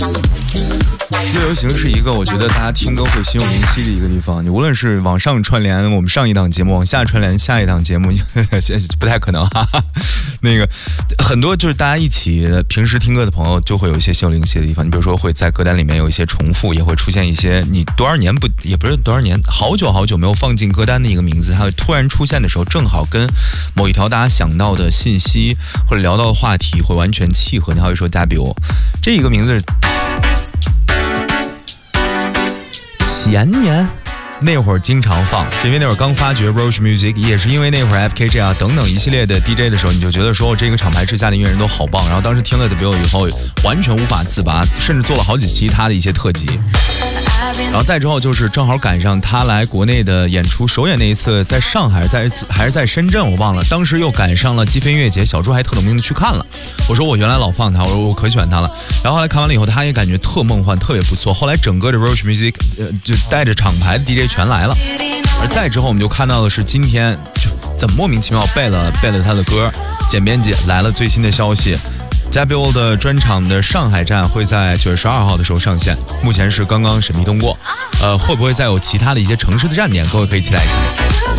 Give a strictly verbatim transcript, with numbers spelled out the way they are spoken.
乐游行是一个我觉得大家听歌会心有灵犀的一个地方。你无论是往上串联我们上一档节目，往下串联下一档节目，不太可能哈哈。那个很多就是大家一起平时听歌的朋友，就会有一些心有灵犀的地方。你比如说会在歌单里面有一些重复，也会出现一些你多少年不也不是多少年，好久好久没有放进歌单的一个名字，它会突然出现的时候，正好跟某一条大家想到的信息或者聊到的话题会完全契合。你还会说 W 这一个名字。前年那会儿经常放，是因为那会儿刚发掘 Roach Music， 也是因为那会儿 F K J 啊等等一系列的 D J 的时候，你就觉得说这个厂牌之下的音乐人都好棒。然后当时听了 W 以后，完全无法自拔，甚至做了好几期他的一些特辑。然后再之后就是正好赶上他来国内的演出首演那一次，在上海在还是在深圳我忘了，当时又赶上了积分音乐节，小猪还特冷命的去看了。我说我原来老放他，我说我可喜欢他了。然后后来看完了以后，他也感觉特梦幻，特别不错。后来整个的 Roach Music 呃就带着厂牌的 D J 全来了。而再之后我们就看到的是今天就怎么莫名其妙背了背了他的歌，简编辑来了最新的消息。W O 的专场的上海站会在九月十二号的时候上线，目前是刚刚审批通过，呃，会不会再有其他的一些城市的站点？各位可以期待一下。